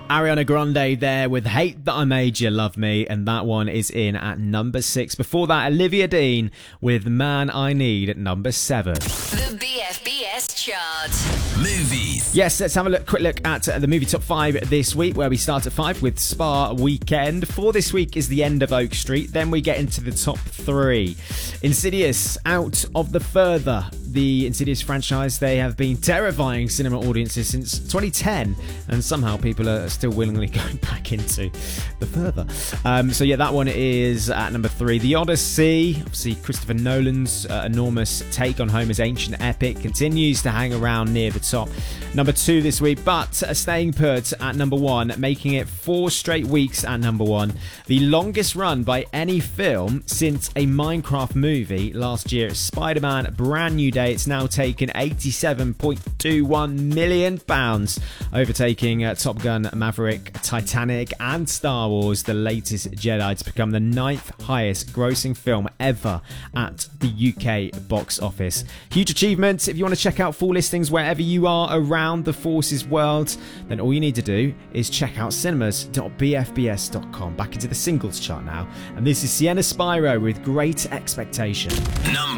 Ariana Grande there with Hate That I Made You Love Me, and that one is in at number 6. Before that, Olivia Dean with Man I Need at number 7. The BFBS chart. Movies. Yes, let's have a quick look at the movie top 5 this week, where we start at 5 with Spa Weekend. 4 this week is The End of Oak Street. Then we get into the top 3. Insidious, Out of the Further. The Insidious franchise, they have been terrifying cinema audiences since 2010, and somehow people are still willingly going back into the Further. So yeah, that one is at number 3. The Odyssey, obviously Christopher Nolan's enormous take on Homer's ancient epic, continues to hang around near the top. Number 2 this week, but staying put at number 1, making it 4 straight weeks at number 1. The longest run by any film since a Minecraft movie last year, Spider-Man Brand New Day. It's now taken £87.21 million, overtaking Top Gun, Maverick, Titanic and Star Wars The Latest Jedi to become the 9th highest grossing film ever at the UK box office. Huge achievement. If you want to check out full listings wherever you are around the Forces world, then all you need to do is check out cinemas.bfbs.com. Back into the singles chart now, and this is Sienna Spyro with Great Expectation. Number